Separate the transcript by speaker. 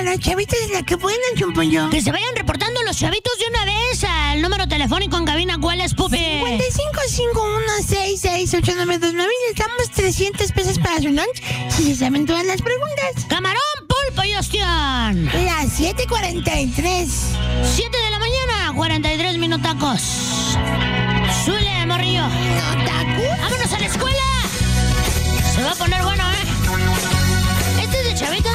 Speaker 1: los chavitos de la que pueden, Chumpollo.
Speaker 2: Que se vayan reportando los chavitos de una vez al número telefónico en cabina. ¿Cuál es, Pupi?
Speaker 1: 5551668929. Les damos 300 pesos para su lunch si se saben todas las preguntas.
Speaker 2: Camarón, pulpo y ostión.
Speaker 1: Las 7:43.
Speaker 2: 7 de la mañana, 43 minutacos. Súbele, morrillo.
Speaker 1: ¿Otaku?
Speaker 2: ¡Vámonos a la escuela! Se va a poner bueno, ¿eh? Este es de chavito